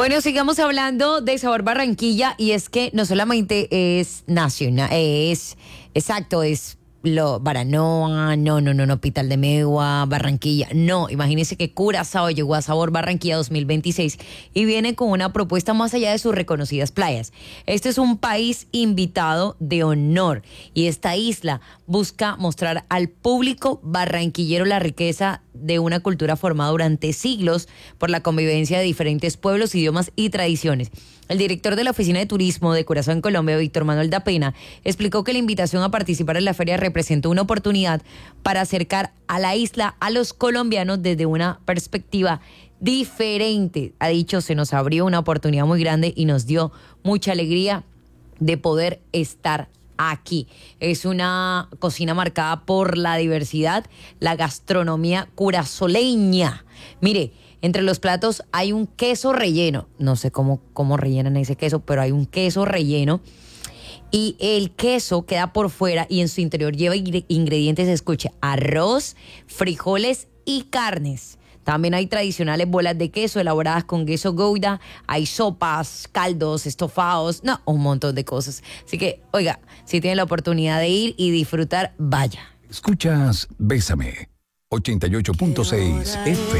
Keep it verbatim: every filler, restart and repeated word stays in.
Bueno, sigamos hablando de Sabor Barranquilla y es que no solamente es nacional, es, exacto, es lo Baranoa, no, no, no, no, Pital de Megua, Barranquilla, no, imagínense que Curazao llegó a Sabor Barranquilla dos mil veintiséis y viene con una propuesta más allá de sus reconocidas playas. Este es un país invitado de honor y esta isla busca mostrar al público barranquillero la riqueza de una cultura formada durante siglos por la convivencia de diferentes pueblos, idiomas y tradiciones. El director de la Oficina de Turismo de Curazao en Colombia, Víctor Manuel da Pena, explicó que la invitación a participar en la feria representa una oportunidad para acercar a la isla a los colombianos desde una perspectiva diferente. Ha dicho, se nos abrió una oportunidad muy grande y nos dio mucha alegría de poder estar aquí. Es una cocina marcada por la diversidad, la gastronomía curazoleña. Mire, entre los platos hay un queso relleno. No sé cómo, cómo rellenan ese queso, pero hay un queso relleno. Y el queso queda por fuera y en su interior lleva ingredientes, escuche, arroz, frijoles y carnes. También hay tradicionales bolas de queso elaboradas con queso gouda, hay sopas, caldos, estofados, no, un montón de cosas. Así que, oiga, si tienen la oportunidad de ir y disfrutar, vaya. Escuchas Bésame, ochenta y ocho punto seis F M.